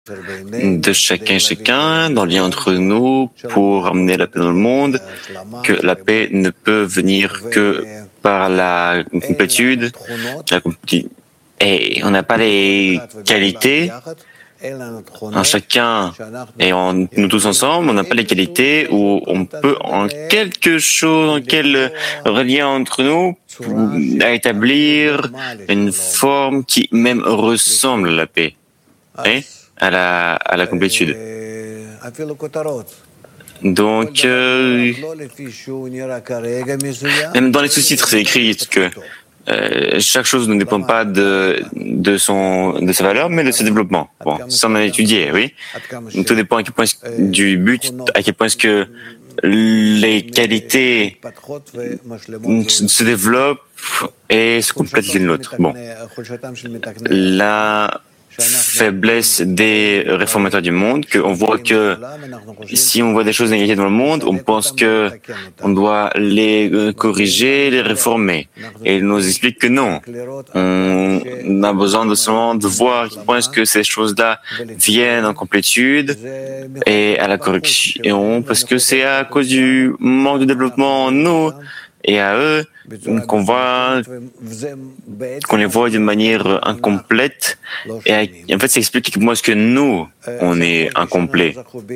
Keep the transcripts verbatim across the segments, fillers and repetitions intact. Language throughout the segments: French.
de chacun et chacun, dans le lien entre nous, pour amener la paix dans le monde, que la paix ne peut venir que par la complétude, la complétude. Et on n'a pas les qualités, en chacun et en, nous tous ensemble, on n'a pas les qualités où on peut en quelque chose, en quel lien entre nous, à établir une forme qui même ressemble à la paix, et à la, à la complétude. Donc, euh, même dans les sous-titres, c'est écrit que Euh, chaque chose ne dépend pas de, de, son, de sa valeur, mais de son développement. Bon, ça on a étudié, oui. Donc, tout dépend à quel point du but, à quel point est-ce que les qualités se développent et se complètent l'une l'autre. Bon, la faiblesse des réformateurs du monde, qu'on voit que si on voit des choses négatives dans le monde, on pense que on doit les corriger, les réformer. Et ils nous expliquent que non. On a besoin de seulement de voir à quel point est-ce que ces choses-là viennent en complétude et à la correction, parce que c'est à cause du manque de développement en nous et à eux qu'on voit, qu'on les voit d'une manière incomplète. Et en fait, ça explique comment est-ce que nous, on est incomplets.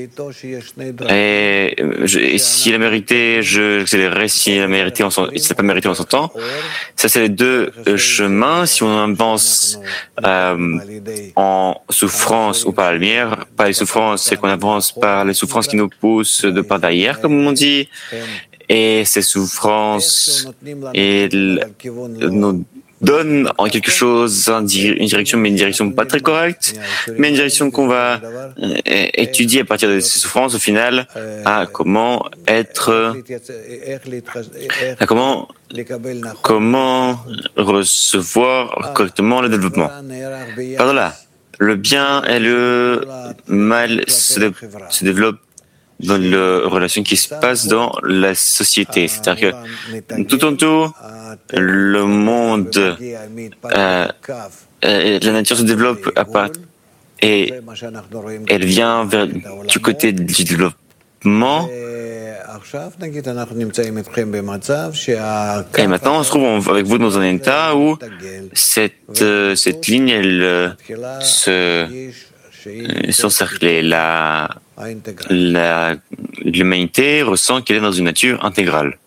Et, je, et s'il a mérité, je accélérerai. S'il a mérité, on s'en, s'il n'a pas mérité, on s'entend. Ça, c'est les deux chemins. Si on avance euh, en souffrance ou par la lumière, pas les souffrances, c'est qu'on avance par les souffrances qui nous poussent de par derrière, comme on dit. Et ces souffrances et nous donnent en quelque chose une direction, mais une direction pas très correcte, mais une direction qu'on va étudier à partir de ces souffrances au final à comment être, à comment, comment recevoir correctement le développement. Par là, le bien et le mal se, dé, se développent dans les relations qui se passent dans la société. C'est-à-dire que tout en tout, le monde, euh, euh, la nature se développe à part, et elle vient vers, du côté du développement. Et maintenant, on se trouve avec vous dans un état où cette, euh, cette ligne, elle se s'encercler. La, la, l'humanité ressent qu'elle est dans une nature intégrale.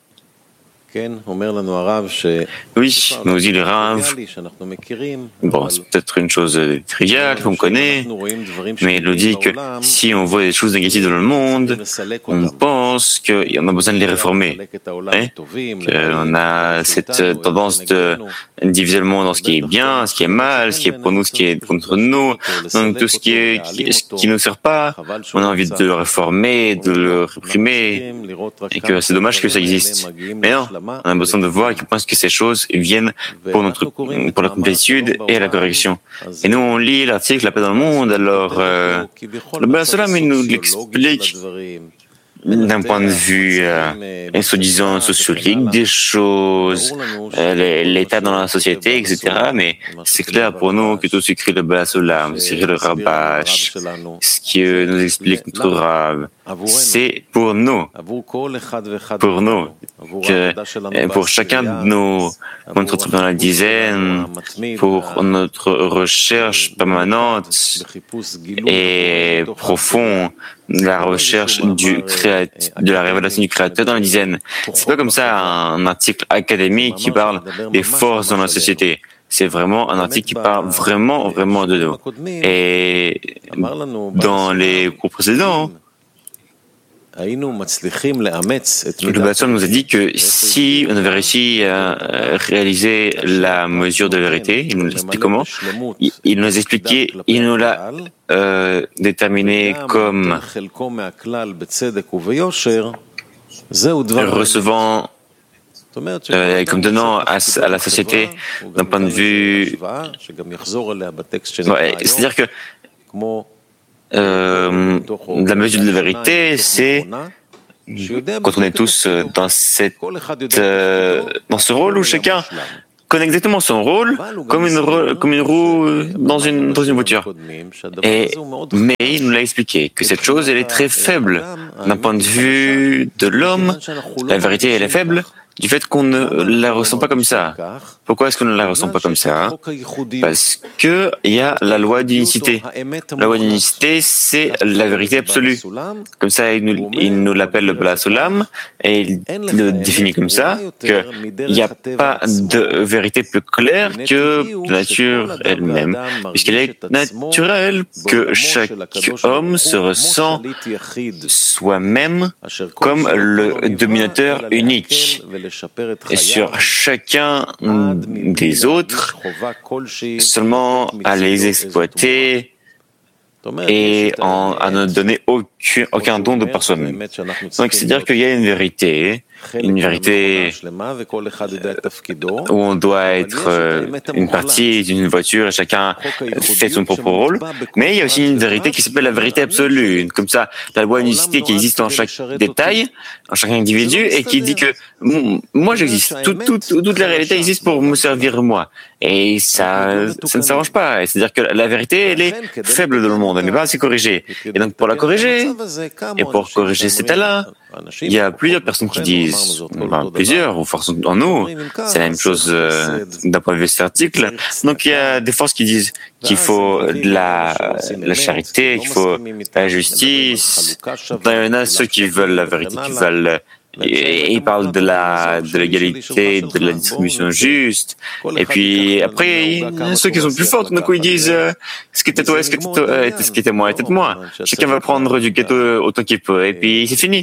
Oui, nous dit le Rav. Bon, c'est peut-être une chose triviale qu'on connaît, mais il nous dit que si on voit des choses négatives dans le monde, on pense qu'on a besoin de les réformer. Hein? Qu'on a cette tendance de diviser le monde dans ce qui est bien, ce qui est mal, ce qui est pour nous, ce qui est contre nous. Donc tout ce qui est, qui, ce qui nous sert pas, on a envie de le réformer, de le réprimer, et que c'est dommage que ça existe. Mais non. On a besoin de voir à quel point que ces choses viennent pour notre, pour la complétude et la correction. Et nous, on lit l'article La paix dans le monde, alors, euh, le Baal Olam, il nous l'explique d'un point de vue, euh, soi-disant sociologique, des choses, euh, l'état dans la société, et cetera. Mais c'est clair pour nous que tout ce qu'écrit le Baal Olam, ce qu'écrit le Rabash, ce que nous explique notre Rav, c'est pour nous, pour nous, que pour chacun de nous, qu'on se retrouve dans la dizaine, pour notre recherche permanente et profonde, la recherche du créateur, de la révélation du créateur dans la dizaine. C'est pas comme ça un article académique qui parle des forces dans la société. C'est vraiment un article qui parle vraiment, vraiment de nous. Et dans les cours précédents, le Baal nous a dit que si on avait réussi à réaliser la mesure de vérité, il nous explique comment, il, il nous expliquait, il nous l'a euh, déterminé comme recevant, euh, comme donnant à, à la société d'un point de vue, ouais, c'est-à-dire que Euh, la mesure de la vérité, c'est quand on est tous dans cette, euh, dans ce rôle où chacun connaît exactement son rôle comme une, comme une roue dans une, dans une voiture. Et, mais il nous l'a expliqué que cette chose, elle est très faible. D'un point de vue de l'homme, la vérité, elle est faible du fait qu'on ne la ressent pas comme ça. Pourquoi est-ce qu'on ne la ressent pas comme ça? Parce que il y a la loi d'unicité. La loi d'unicité, c'est la vérité absolue. Comme ça, il nous, il nous l'appelle le Bala Sulam, et il le définit comme ça, qu'il n'y a pas de vérité plus claire que la nature elle-même, puisqu'il est naturel que chaque homme se ressent soi-même comme le dominateur unique. Et sur chacun des autres, seulement à les exploiter et en, à ne donner aucun, aucun don de par soi-même. Donc, c'est-à-dire qu'il y a une vérité, une vérité où on doit être euh, une partie d'une voiture et chacun fait son propre rôle, mais il y a aussi une vérité qui s'appelle la vérité absolue, comme ça, la loi unicité qui existe en chaque détail, en chaque individu, et qui dit que moi j'existe, tout, tout, tout, toute la réalité existe pour me servir moi. Et ça, ça ne s'arrange pas. C'est-à-dire que la vérité, elle est faible dans le monde, elle n'est pas assez corrigée. Et donc pour la corriger, et pour corriger cet état-là, il y a plusieurs personnes qui disent, ben, plusieurs, ou force en nous, c'est la même chose euh, d'un point de vue de cet article. Donc il y a des forces qui disent qu'il faut de la, la charité, qu'il faut la justice. Il y en a ceux qui veulent la vérité, qui veulent et ils parlent de la de l'égalité, de la distribution juste. Et puis après, ceux qui sont plus forts, tout d'un coup, ils disent euh, ce qui était toi, ce qui était toi, ce qui était moi, était moi. Chacun va prendre du gâteau autant qu'il peut, et puis c'est fini.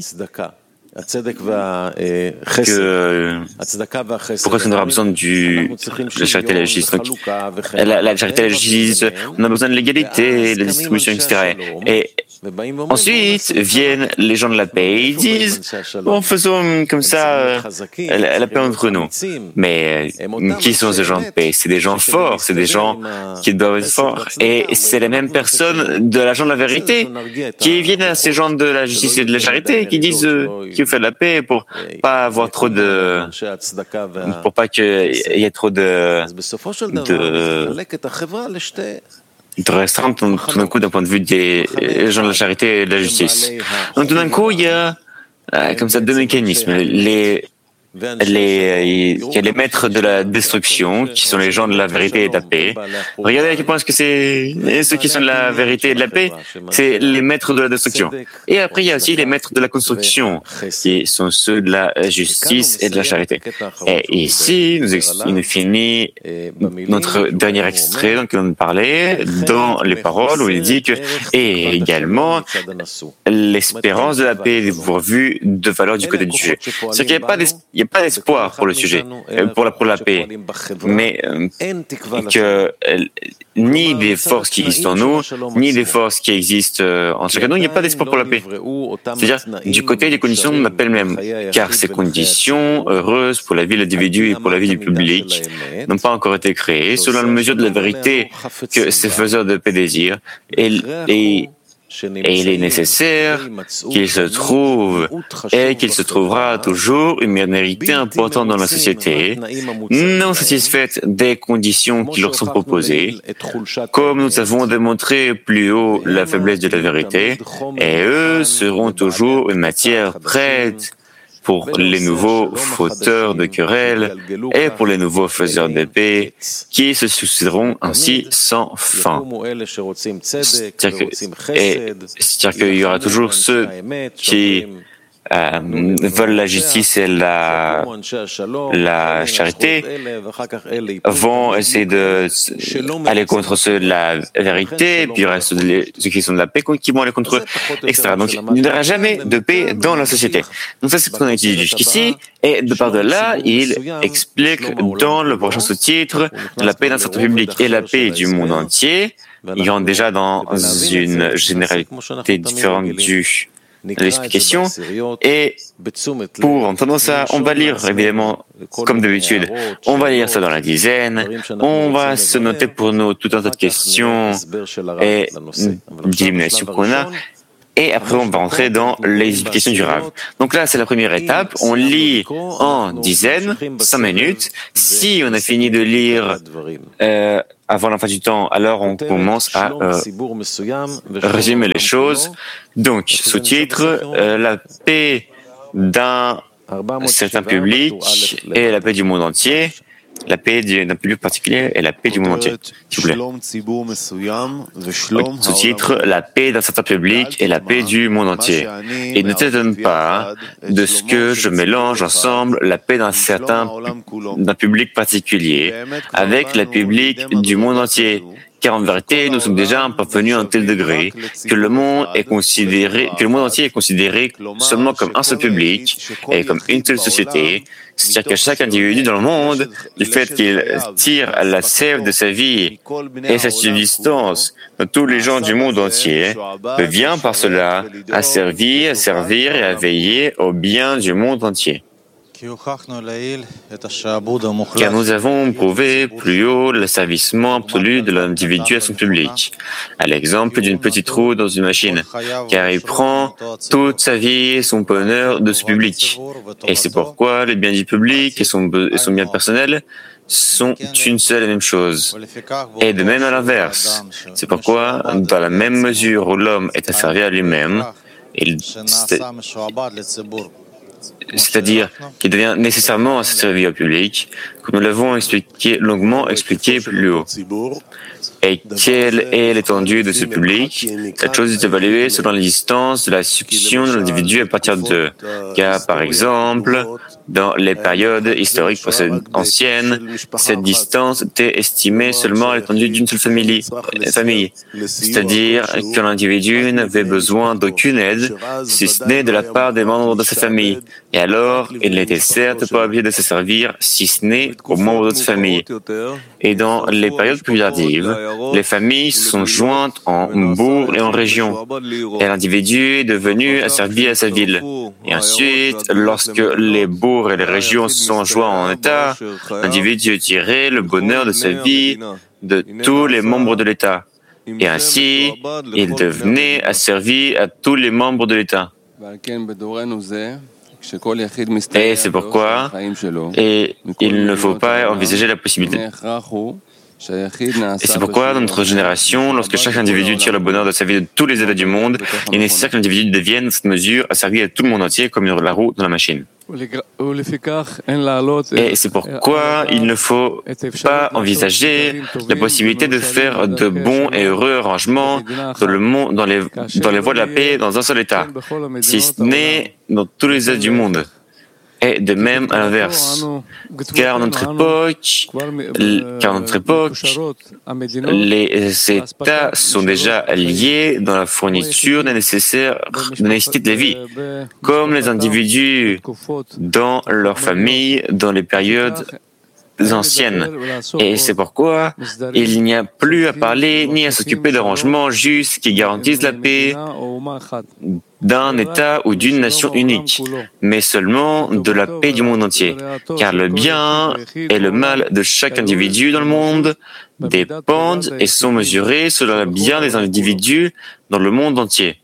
Que, pourquoi est-ce qu'on aura besoin du, de la charité et la justice? Donc, la, la charité et la justice, on a besoin de l'égalité, de la distribution, et cetera. Et ensuite viennent les gens de la paix et ils disent, bon, faisons comme ça la, la paix entre nous. Mais qui sont ces gens de paix? C'est des gens forts, c'est des gens qui doivent être forts. Et c'est les mêmes personnes de l'agent de la vérité qui viennent à ces gens de la justice et de la charité et qui disent euh, qu'il faut faire la paix pour pas avoir trop de, pour pas qu'il y ait trop de, de, de restreindre tout d'un coup d'un point de vue des gens de la charité et de la justice. Donc tout d'un coup, il y a comme ça deux mécanismes. Les, les, il y a les maîtres de la destruction, qui sont les gens de la vérité et de la paix. Regardez à quel point est-ce que c'est ceux qui sont de la vérité et de la paix, c'est les maîtres de la destruction. Et après, il y a aussi les maîtres de la construction, qui sont ceux de la justice et de la charité. Et ici, nous, il nous finit notre dernier extrait dont on parlait dans les paroles où il dit que, et également, l'espérance de la paix est pourvue de valeur du côté du sujet. C'est qu'il n'y a pas d'espoir. Il n'y a pas d'espoir pour le sujet, pour la, pour la paix, mais euh, que euh, ni des forces qui existent en nous, ni des forces qui existent euh, en chacun de nous, il n'y a pas d'espoir pour la paix. C'est-à-dire, du côté des conditions, on appelle même, car ces conditions heureuses pour la vie de l'individu et pour la vie du public n'ont pas encore été créées, selon la mesure de la vérité que ces faiseurs de paix désirent, et, et Et il est nécessaire qu'il se trouve et qu'il se trouvera toujours une minorité importante dans la société, non satisfaite des conditions qui leur sont proposées, comme nous avons démontré plus haut la faiblesse de la vérité, et eux seront toujours une matière prête pour les nouveaux fauteurs de querelles et pour les nouveaux faiseurs de paix qui se succéderont ainsi sans fin. C'est-à-dire que, c'est-à-dire qu'il y aura toujours ceux qui euh, veulent la justice et la, la charité, vont essayer de aller contre ceux de la vérité, puis il y aura ceux, de, ceux qui sont de la paix qui vont aller contre eux, et cetera. Donc, il n'y aura jamais de paix dans la société. Donc ça, c'est ce qu'on a étudié jusqu'ici, et de par de là, il explique dans le prochain sous-titre la paix d'un certain public et la paix du monde entier. Il rentre déjà dans une généralité différente du l'explication, et pour entendre ça, on va lire, évidemment, comme d'habitude, on va lire ça dans la dizaine, on va se noter pour nous tout un tas de questions et d'élimination qu'on a, Et après, on va rentrer dans les explications du Rav. Donc là, c'est la première étape. On lit en dizaines, cinq minutes. Si on a fini de lire euh, avant la fin du temps, alors on commence à euh, résumer les choses. Donc, sous-titre, euh, la paix d'un certain public et la paix du monde entier. La paix d'un public particulier et la paix du monde entier, s'il vous plaît. Sous-titre, la paix d'un certain public et la paix du monde entier. Et ne t'étonne pas de ce que je mélange ensemble la paix d'un certain d'un public particulier avec la public du monde entier. Car en vérité, nous sommes déjà parvenus à un tel degré que le monde est considéré, que le monde entier est considéré seulement comme un seul public et comme une seule société. C'est-à-dire que chaque individu dans le monde, du fait qu'il tire la sève de sa vie et sa subsistance de tous les gens du monde entier, vient par cela à servir, à servir et à veiller au bien du monde entier. Car nous avons prouvé plus haut l'asservissement absolu de l'individu à son public, à l'exemple d'une petite roue dans une machine, car il prend toute sa vie et son bonheur de ce public. Et c'est pourquoi le bien du public et son, et son bien personnel sont une seule et même chose. Et de même à l'inverse. C'est pourquoi, dans la même mesure où l'homme est asservi à lui-même, il c'est-à-dire qu'il devient nécessairement asservi au public, comme nous l'avons expliqué, longuement expliqué plus haut. Et quelle est l'étendue de ce public? Cette chose est évaluée selon la distance de la succion de l'individu à partir de, car par exemple, dans les périodes historiques anciennes, cette distance était estimée seulement à l'étendue d'une seule famille, famille. C'est-à-dire que l'individu n'avait besoin d'aucune aide, si ce n'est de la part des membres de sa famille. Et alors, il n'était certes pas obligé de se servir, si ce n'est aux membres de sa famille. Et dans les périodes plus tardives, les familles sont jointes en bourgs et en régions, et l'individu est devenu asservi à sa ville. Et ensuite, lorsque les bourgs et les régions sont joints en État, l'individu tirait le bonheur de sa vie de tous les membres de l'État. Et ainsi, il devenait asservi à tous les membres de l'État. Et c'est pourquoi et il ne faut pas envisager la possibilité. Et c'est pourquoi, dans notre génération, lorsque chaque individu tire le bonheur de sa vie de tous les états du monde, il est nécessaire que l'individu devienne, dans cette mesure, asservi à tout le monde entier comme la roue dans la machine. Et c'est pourquoi il ne faut pas envisager la possibilité de faire de bons et heureux arrangements dans, le monde, dans, les, dans les voies de la paix dans un seul état, si ce n'est dans tous les états du monde. Et de même à l'inverse, car notre époque, car notre époque, les États sont déjà liés dans la fourniture des nécessaires, des nécessités de la vie, comme les individus dans leur famille, dans les périodes anciennes. Et c'est pourquoi il n'y a plus à parler ni à s'occuper d'arrangements justes qui garantissent la paix d'un État ou d'une nation unique, mais seulement de la paix du monde entier. Car le bien et le mal de chaque individu dans le monde dépendent et sont mesurés selon le bien des individus dans le monde entier.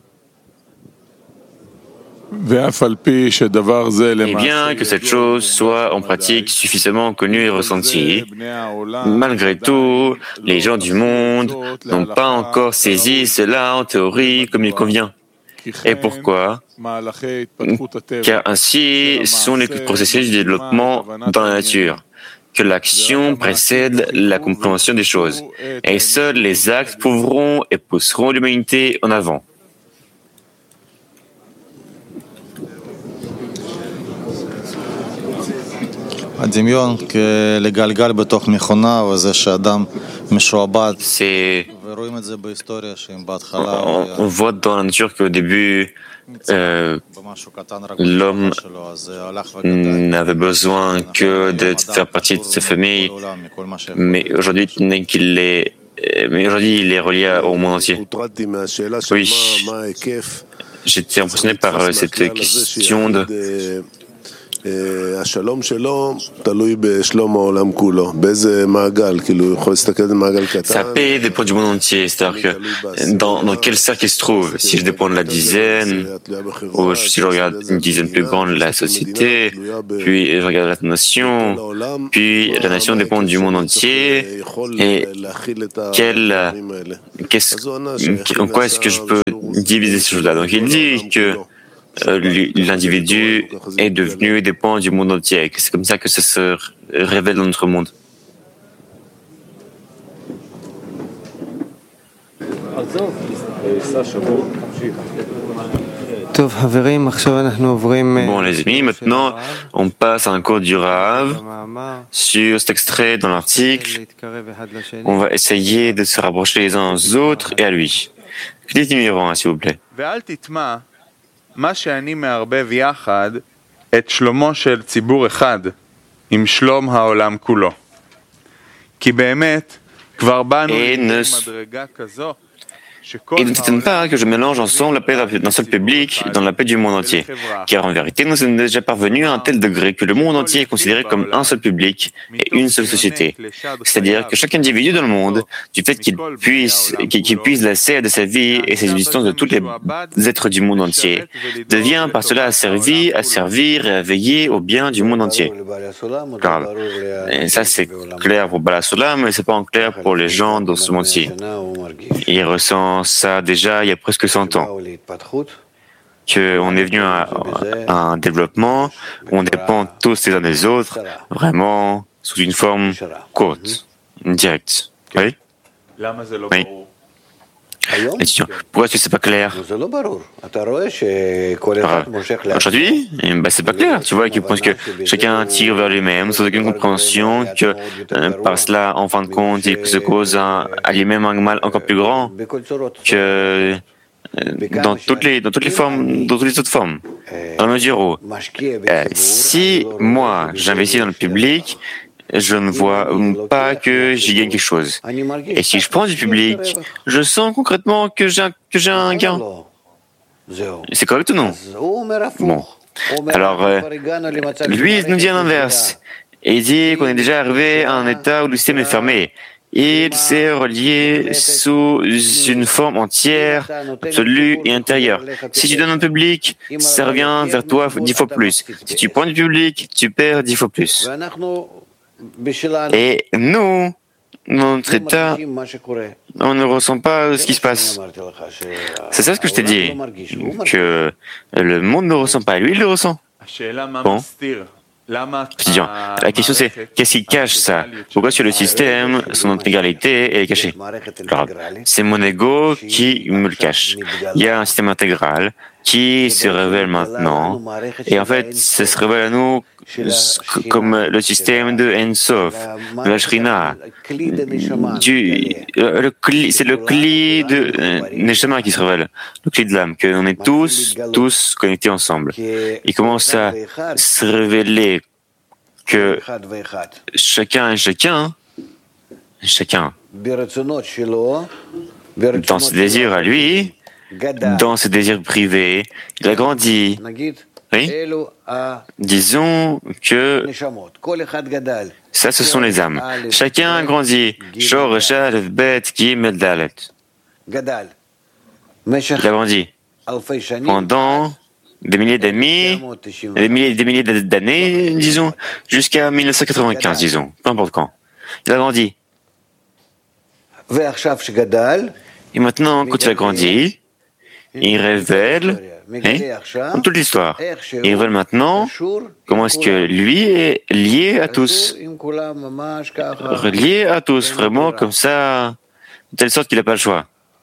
Et bien que cette chose soit en pratique suffisamment connue et ressentie, malgré tout, les gens du monde n'ont pas encore saisi cela en théorie comme il convient. Et pourquoi? Car ainsi sont les processus de développement dans la nature, que l'action précède la compréhension des choses, et seuls les actes prouveront et pousseront l'humanité en avant. C'est... On, on voit dans la nature qu'au début, euh, l'homme n'avait besoin que de faire partie de sa famille, mais aujourd'hui, qu'il est, mais aujourd'hui, il est relié au monde entier. Oui, j'étais impressionné par cette question de Sa paix dépend du monde entier, c'est-à-dire que dans, dans quel cercle il se trouve. Si je dépends de la dizaine, ou si je regarde une dizaine plus grande, la société, puis je regarde la nation, puis la nation dépend du monde entier, et quel, qu'est-ce, en quoi est-ce que je peux diviser ces choses-là? Donc il dit que euh, l'individu est devenu dépend du monde entier, et que c'est comme ça que ça se révèle dans notre monde. Bon les amis, maintenant on passe à un cours du Rav sur cet extrait dans l'article. On va essayer de se rapprocher les uns aux autres et à lui. Clique numéro un, s'il vous plaît. Et ne Et ne s'étonne pas que je mélange ensemble la paix d'un seul public dans la paix du monde entier. Car en vérité, nous sommes déjà parvenus à un tel degré que le monde entier est considéré comme un seul public et une seule société. C'est-à-dire que chaque individu dans le monde, du fait qu'il puisse, qu'il puisse la serre de sa vie et ses existences de tous les êtres du monde entier, devient par cela asservi, à servir et à veiller au bien du monde entier. Car, et ça c'est clair pour Bala Solam, mais c'est pas en clair pour les gens dans ce monde-ci. Ils ressentent ça déjà il y a presque cent ans, qu'on est venu à, à un développement où on dépend tous les uns des autres, vraiment sous une forme courte, directe. Oui? Oui. Pourquoi est-ce que c'est pas clair? Aujourd'hui, bah, c'est pas clair. Tu vois, qu'ils pensent que chacun tire vers lui-même, sans aucune compréhension, que euh, par cela, en fin de compte, il se cause un, à lui-même un mal encore plus grand que euh, dans toutes les dans toutes les formes, dans toutes les autres formes. Dans la mesure où, euh, si moi j'investis dans le public, je ne vois pas que j'y gagne quelque chose. Et si je prends du public, je sens concrètement que j'ai un, que j'ai un gain. C'est correct ou non? Bon. Alors, euh, lui, il nous dit l'inverse. Il dit qu'on est déjà arrivé à un état où le système est fermé. Il s'est relié sous une forme entière, absolue et intérieure. Si tu donnes un public, ça revient vers toi dix fois plus. Si tu prends du public, tu perds dix fois plus. Et nous, notre état, on ne ressent pas ce qui se passe. C'est ça ce que je t'ai dit, que le monde ne ressent pas, lui il le ressent. Bon. Étudiant, la question c'est, qu'est-ce qui cache ça? Pourquoi sur le système, son intégralité est cachée? Alors, c'est mon ego qui me le cache. Il y a un système intégral qui se révèle maintenant, et en fait, ça se révèle à nous comme le système de Ensof, de la Shrina. Du, le cli, c'est le cli de euh, Neshama qui se révèle, le cli de l'âme, qu'on est tous, tous connectés ensemble. Il commence à se révéler que chacun et chacun, chacun, dans ses désirs à lui, dans ses désirs privés, il a grandi. Oui. Disons que ça, ce sont les âmes. Chacun a grandi. Shor, Reshad, Bet, Gim, Dalet. Il a grandi pendant des milliers d'années, des milliers, des milliers d'années, disons, jusqu'à mille neuf cent quatre-vingt-quinze, disons, peu importe quand. Il a grandi. Et maintenant, quand il a grandi, il révèle hein, toute l'histoire. Il révèle maintenant comment est-ce que lui est lié à tous. Relié à tous, vraiment comme ça, de telle sorte qu'il n'a pas le choix.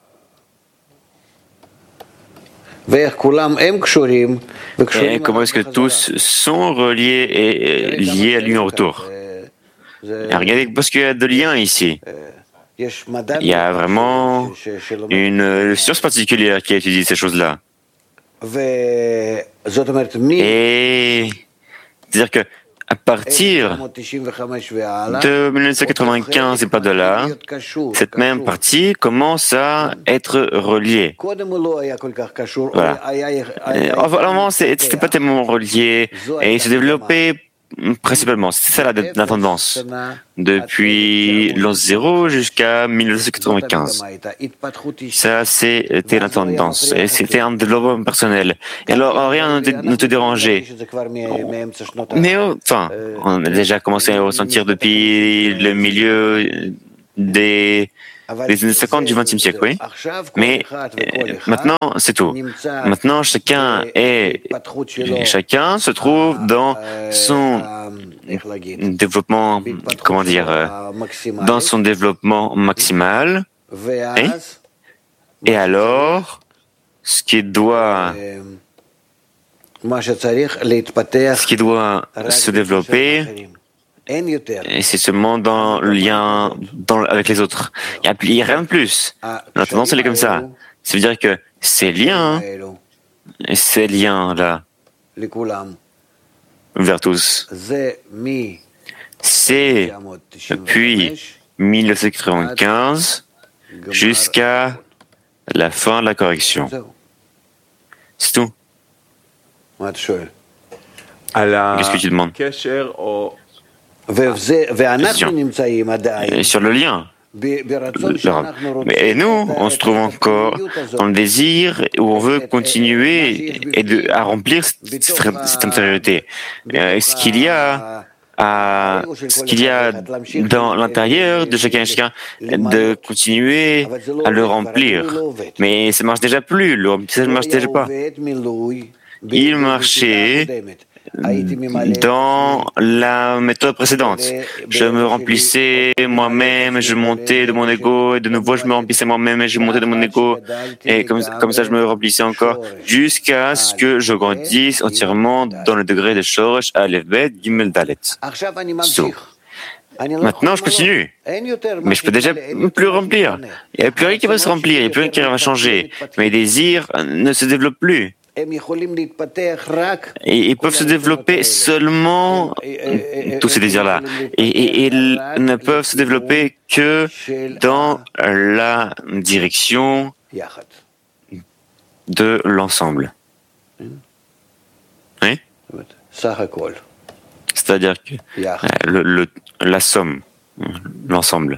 Et comment est-ce que tous sont reliés et liés à lui en retour? Et regardez, parce qu'il y a de liens ici. Il y a vraiment une science particulière qui étudie ces choses-là. Et c'est-à-dire que à partir de mille neuf cent quatre-vingt-quinze et pas de là, cette même partie commence à être reliée. Voilà. Avant, c'était pas tellement relié et il se développait principalement. C'est ça la, la tendance. Depuis l'an zéro jusqu'à mille neuf cent quatre-vingt-quinze. Ça, c'était la tendance. Et c'était un développement personnel. Et alors, rien ne te dérangeait. Mais enfin, on a déjà commencé à ressentir depuis le milieu des, des années cinquante du vingtième siècle, oui. Mais euh, maintenant, c'est tout. Maintenant, chacun est, chacun se trouve dans son développement, comment dire, euh, dans son développement maximal. Et, et alors, ce qui doit, ce qui doit se développer, et c'est seulement dans le lien dans, avec les autres. Il n'y a, a rien de plus. La tendance, elle est comme ça. Ça veut dire que ces liens, ces liens-là, vers tous, c'est depuis mille neuf cent quatre-vingt-quinze jusqu'à la fin de la correction. C'est tout. Qu'est-ce que tu demandes? Et sur le lien. Et nous, on se trouve encore dans le désir où on veut continuer et de, à remplir cette, cette intériorité. Euh, ce qu'il y a à, ce qu'il y a dans l'intérieur de chacun et chacun, de continuer à le remplir. Mais ça marche déjà plus, le remplissage ne marche déjà pas. Il marchait dans la méthode précédente. Je me remplissais moi-même, je montais de mon ego, et de nouveau je me remplissais moi-même et je montais de mon ego, et comme, comme ça je me remplissais encore, jusqu'à ce que je grandisse entièrement dans le degré de Shoresh, Aleph, Bet, Gimel, Dalet. So. Maintenant, je continue, mais je peux déjà plus remplir. Il n'y a plus rien qui va se remplir, il n'y a plus rien qui va changer. Mes désirs ne se développent plus. Et ils peuvent se développer seulement, tous ces désirs-là, et, et, et ils ne peuvent se développer que dans la direction de l'ensemble. Oui? C'est-à-dire que le, le, la somme, l'ensemble.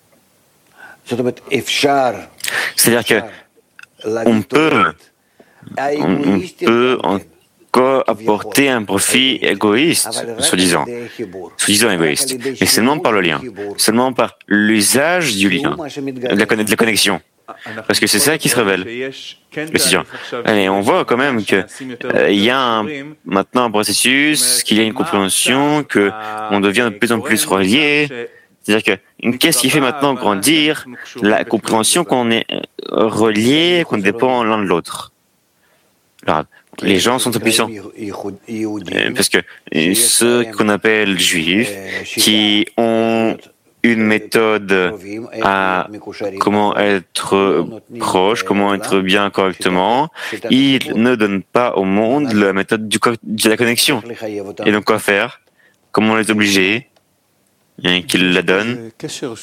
C'est-à-dire que on peut On peut encore apporter un profit égoïste, soi-disant, soi-disant égoïste, mais seulement par le lien, seulement par l'usage du lien, de la, de la connexion, parce que c'est ça qui se révèle. Et on voit quand même qu'il euh, y a un, maintenant un processus, qu'il y a une compréhension, qu'on devient de plus en plus relié. C'est-à-dire que qu'est-ce qui fait maintenant grandir la compréhension qu'on est relié, qu'on dépend l'un de l'autre. Alors, les gens sont puissants parce que ceux qu'on appelle juifs, qui ont une méthode à comment être proche, comment être bien correctement, ils ne donnent pas au monde la méthode du co- de la connexion. Et donc quoi faire? Comment les obliger qu'ils la donnent?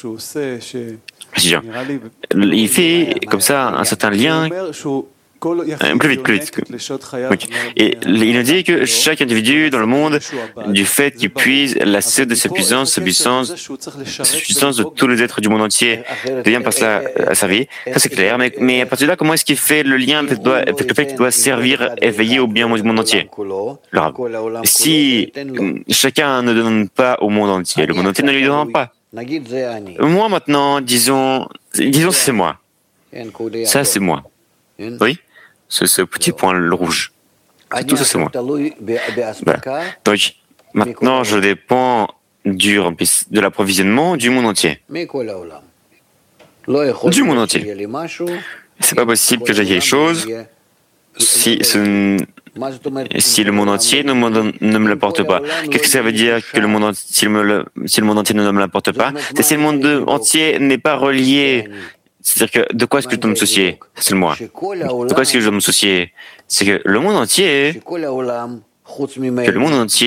Il fait comme ça un certain lien. Euh, plus vite, plus vite. Okay. Et il nous dit que chaque individu dans le monde, du fait qu'il puise la source de sa puissance, sa puissance, sa puissance de tous les êtres du monde entier, devient par cela à sa vie. Ça c'est clair, mais, mais à partir de là, comment est-ce qu'il fait le lien avec le fait qu'il doit servir et veiller au bien du monde entier? Alors, si chacun ne donne pas au monde entier, le monde entier ne lui donnera pas. Moi maintenant, disons, disons c'est moi. Ça c'est moi. Oui? C'est ce petit point rouge. C'est tout ça, c'est moi. Voilà. Donc, maintenant, je dépends du, de l'approvisionnement du monde entier. Du monde entier. C'est pas possible que j'aie quelque chose si, ce, si le monde entier ne me, ne me l'apporte pas. Qu'est-ce que ça veut dire que le monde, si, le, si le monde entier ne me l'apporte pas? C'est si le monde अन्य n'est pas relié. C'est-à-dire que de quoi est-ce que je dois me soucier? C'est le moi. De quoi est-ce que je dois me soucier? C'est que le monde entier, que le monde entier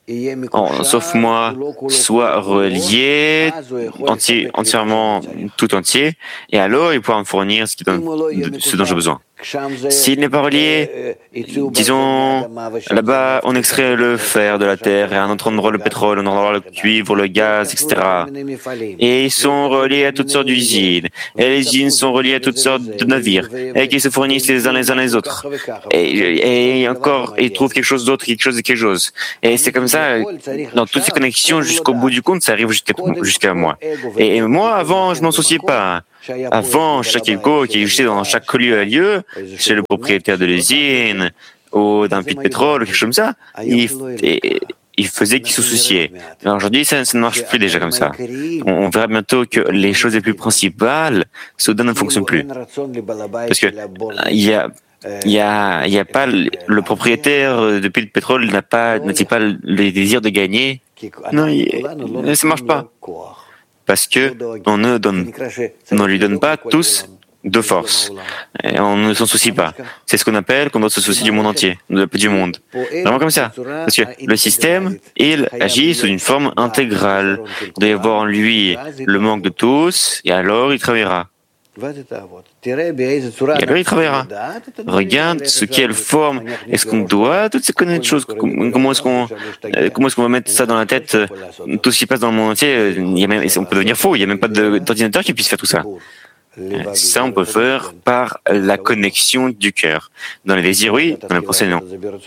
en, sauf moi, soit relié entier, entièrement, tout entier, et alors il pourra me fournir ce, qui donne, de, ce dont j'ai besoin. S'il n'est pas relié, disons, là-bas, on extrait le fer de la terre, et à un autre endroit le pétrole, un endroit le cuivre, le gaz, et cetera. Et ils sont reliés à toutes sortes d'usines. Et les usines sont reliées à toutes sortes de navires, et qui se fournissent les uns les uns les autres. Et, et encore, ils trouvent quelque chose d'autre, quelque chose de quelque chose. Et c'est comme ça, dans toutes ces connexions, jusqu'au bout du compte, ça arrive jusqu'à jusqu'à moi. Et, et moi, avant, je m'en souciais pas. Avant, chaque ego qui existait dans chaque lieu à lieu, chez le propriétaire de l'usine, ou d'un puits de pétrole, ou quelque chose comme ça, il, et, il faisait qu'il se souciait. Alors aujourd'hui, ça, ça ne marche plus déjà comme ça. On, on verra bientôt que les choses les plus principales, soudain ne fonctionnent plus. Parce que il y a Il y a, il y a pas le, le propriétaire de puits de pétrole n'a pas, n'a-t-il pas le désir de gagner? Non, il, ça marche pas. Parce que on ne donne, on lui donne pas tous de force. Et on ne s'en soucie pas. C'est ce qu'on appelle qu'on doit se soucier du monde entier, du monde. Vraiment comme ça. Parce que le système, il agit sous une forme intégrale. Il doit y avoir en lui le manque de tous, et alors il travaillera. Et alors il travaillera. Regarde sous quelle forme est-ce qu'on doit toutes ces connaître choses. Comment est-ce qu'on, comment est-ce qu'on va mettre ça dans la tête, tout ce qui passe dans le monde entier. Il y a même, on peut devenir faux. Il n'y a même pas d'ordinateur qui puisse faire tout ça. Ça, on peut faire par la connexion du cœur. Dans les désirs, oui. Dans les pensées, non.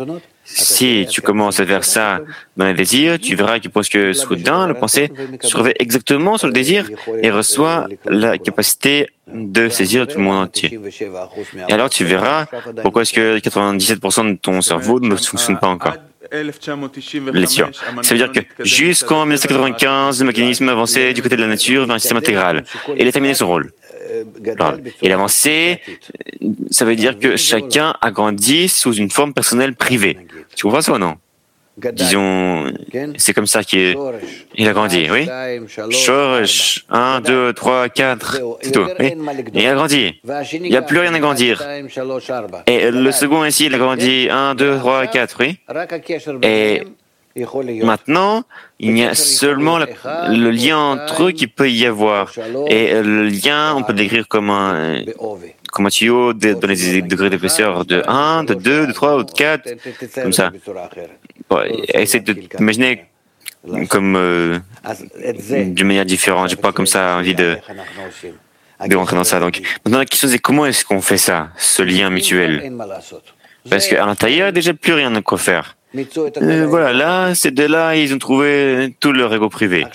Si tu commences à faire ça dans les désirs, tu verras que parce que soudain, le pensée se réveille exactement sur le désir et reçoit la capacité de saisir tout le monde entier. Et alors, tu verras pourquoi est-ce que quatre-vingt-dix-sept pour cent de ton cerveau ne fonctionne pas encore. L'émission. Ça veut dire que jusqu'en mille neuf cent quatre-vingt-quinze, le mécanisme avançait du côté de la nature vers un système intégral. Et il a terminé son rôle. Alors, il a avancé, ça veut dire que chacun a grandi sous une forme personnelle privée. Tu comprends ça ou non? Disons, c'est comme ça qu'il il a grandi, oui? Shoresh, un, deux, trois, quatre, c'est tout, oui? Et il a grandi. Il n'y a plus rien à grandir. Et le second ici, il a grandi un, deux, trois, quatre, oui? Et maintenant, il y a seulement la, le lien entre eux qui peut y avoir. Et le lien, on peut le décrire comme un, comme un tuyau de, dans les degrés d'épaisseur de un, de deux, de trois ou de quatre, comme ça. Bon, essaye de t'imaginer comme euh, d'une manière différente. J'ai pas comme ça envie de, de rentrer dans ça. Donc, maintenant la question c'est comment est-ce qu'on fait ça, ce lien mutuel? Parce qu'à l'intérieur, il n'y a déjà plus rien à quoi faire. Euh, voilà, là, c'est de là, ils ont trouvé tout leur ego privé.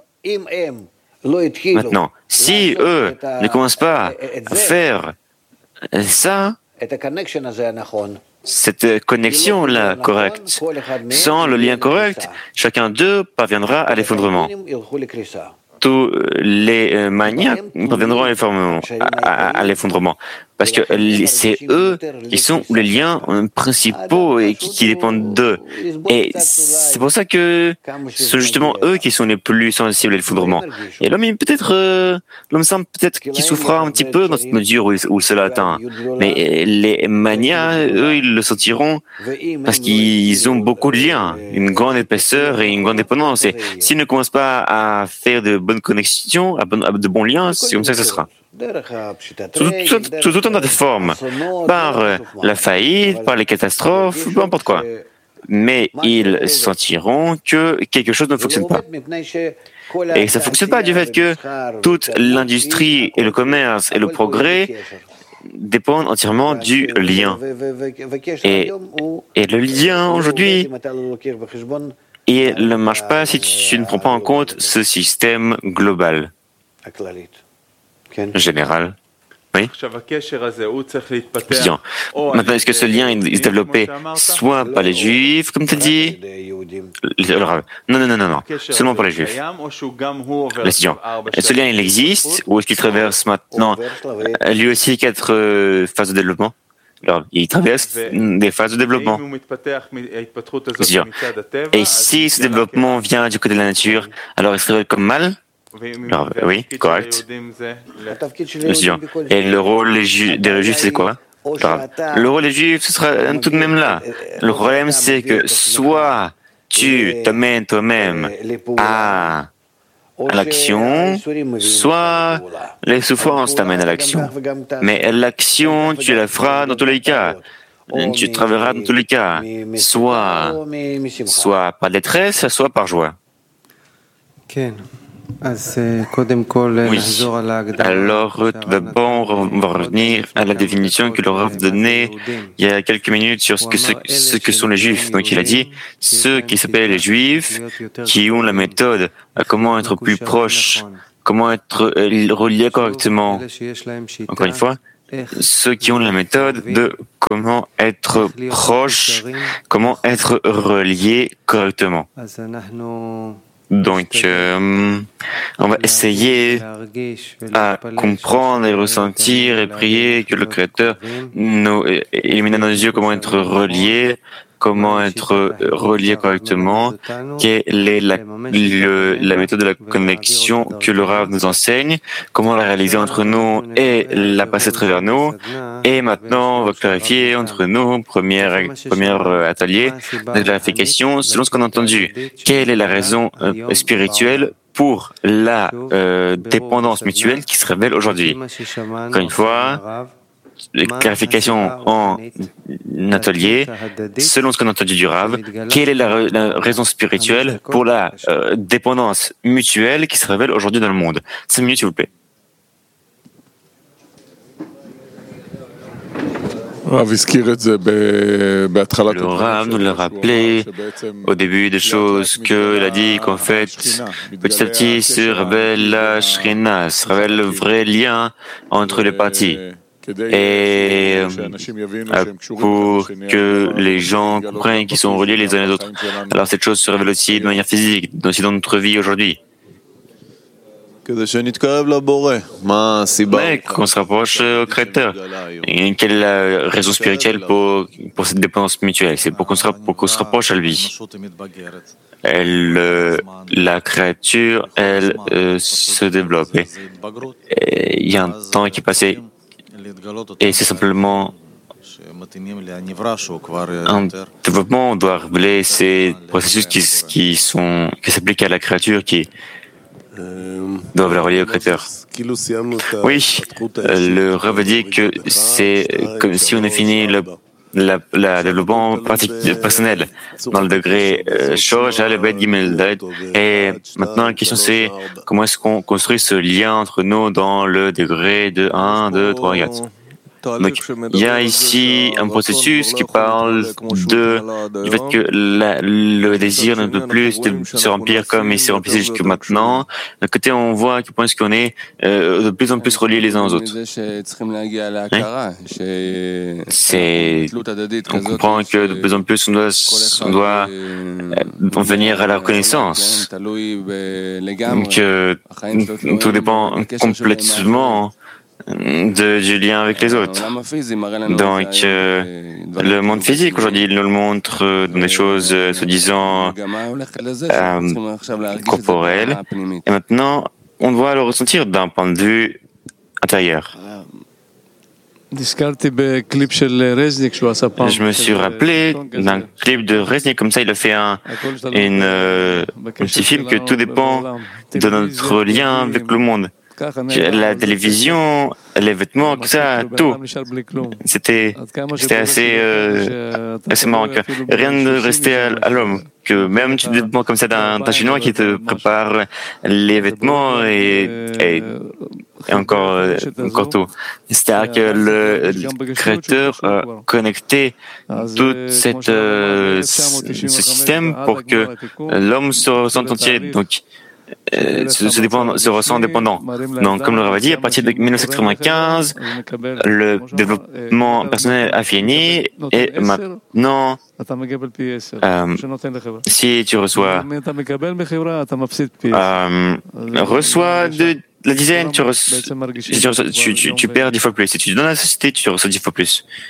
Maintenant, si eux ne commencent pas à faire ça, cette connexion-là correcte, sans le lien correct, chacun d'eux parviendra à l'effondrement. Tous les maniaques parviendront à l'effondrement. Parce que c'est eux qui sont les liens principaux et qui, qui dépendent d'eux. Et c'est pour ça que ce sont justement eux qui sont les plus sensibles à l'effondrement. Et l'homme, peut-être, euh, l'homme simple, peut-être qui souffrira un petit peu dans cette mesure où il, où il se l'atteint. Mais les manias, eux, ils le sentiront parce qu'ils ont beaucoup de liens, une grande épaisseur et une grande dépendance. Et s'ils ne commencent pas à faire de bonnes connexions, à, bon, à de bons liens, c'est comme ça que ce sera. Sous tout un tas de formes, par la faillite, par les catastrophes, peu importe quoi. Mais ils sentiront que quelque chose ne fonctionne pas. Et ça ne fonctionne pas du fait que toute l'industrie et le commerce et le progrès dépendent entièrement du lien. Et, et le lien aujourd'hui, il ne marche pas si tu ne prends pas en compte ce système global. Général. Oui. Maintenant, est-ce que ce lien il se développait soit par les Juifs, comme tu as dit? Non, non, non, non, non, seulement pour les Juifs. L'étudiant. Ce lien, il existe, ou est-ce qu'il traverse maintenant lui aussi quatre euh, phases de développement? Alors, il traverse des phases de développement. Et si ce développement vient du côté de la nature, alors il se révèle comme mal? Alors, oui, correct. Et le rôle des Juifs, c'est quoi? Alors, le rôle des Juifs, ce sera tout de même là. Le problème, c'est que soit tu t'amènes toi-même à l'action, soit les souffrances t'amènent à l'action. Mais l'action, tu la feras dans tous les cas. Tu travailleras dans tous les cas, soit, soit par détresse, soit par joie. Oui. Alors, tout d'abord, on va revenir à la définition que le Rav donnait il y a quelques minutes sur ce que, ce, ce que sont les Juifs. Donc, il a dit, ceux qui s'appellent les Juifs, qui ont la méthode à comment être plus proche, comment être relié correctement. Encore une fois, ceux qui ont la méthode de comment être proche, comment être relié correctement. Donc, euh, on va essayer à comprendre et ressentir et prier que le Créateur nous illumine dans nos yeux comment être relié, comment être relié correctement, quelle est la, le, la méthode de la connexion que le Rav nous enseigne, comment la réaliser entre nous et la passer à travers nous. Et maintenant, on va clarifier entre nous, premier, premier atelier de clarification, selon ce qu'on a entendu. Quelle est la raison euh, spirituelle pour la euh, dépendance mutuelle qui se révèle aujourd'hui? Encore une fois, clarification en atelier, selon ce qu'on a entendu du Rav, quelle est la, la raison spirituelle pour la euh, dépendance mutuelle qui se révèle aujourd'hui dans le monde? Cinq minutes, s'il vous plaît. Le Rav nous l'a rappelé au début des choses qu'il a dit qu'en fait, petit à petit se révèle la Shrina, se révèle le vrai lien entre les parties. Et pour que les gens comprennent qu'ils sont reliés les uns les autres. Alors cette chose se révèle aussi de manière physique, aussi dans notre vie aujourd'hui. Mais qu'on se rapproche au Créateur. Et quelle est la raison spirituelle pour, pour cette dépendance mutuelle? C'est pour qu'on se, pour qu'on se rapproche à lui. Elle, euh, la créature, elle euh, se développe. Et il y a un temps qui est passé. Et c'est simplement un développement, on doit révéler ces processus qui, qui, sont, qui s'appliquent à la créature, qui doivent la relier au Créateur. Oui, le Rav dit que c'est comme si on a fini le la, la développement pratique personnel dans le degré Shosh, euh, Bet Gimel Dalet. Et maintenant la question c'est comment est-ce qu'on construit ce lien entre nous dans le degré de un, deux, trois, quatre. Donc, il y a ici un processus qui parle de, du fait que la, le désir ne peut plus se remplir comme il s'est rempli jusque maintenant. D'un côté, on voit à quel point est-ce qu'on est euh, de plus en plus reliés les uns aux autres. Hein? C'est, on comprend que de plus en plus on doit, on doit euh, en venir à la reconnaissance. Que tout dépend complètement De, du lien avec les autres. Donc, euh, le monde physique aujourd'hui, il nous montre euh, des choses euh, soi-disant euh, corporelles. Et maintenant, on doit le ressentir d'un point de vue intérieur. Je me suis rappelé d'un clip de Reznik, comme ça il a fait un, une, euh, un petit film que tout dépend de notre lien avec le monde. La télévision, les vêtements, tout ça, tout. C'était, c'était assez, euh, assez marrant. Que rien ne restait à, à l'homme. Que même tu dépends comme ça d'un, d'un chinois qui te prépare les vêtements et, et, et encore, encore tout. C'est-à-dire que le, le créateur a connecté tout cette, euh, ce système pour que l'homme se ressente entier. Donc, Euh, se, se, dépend, se ressent dépendant. Donc, comme le Rav a dit, à partir de dix-neuf cent quatre-vingt-quinze, le développement personnel a fini et maintenant, euh, si tu reçois, euh, reçois de la dizaine, tu, reçois, si tu, reçois, tu, tu, tu perds dix fois plus. Si tu donnes à la société, tu reçois dix fois plus.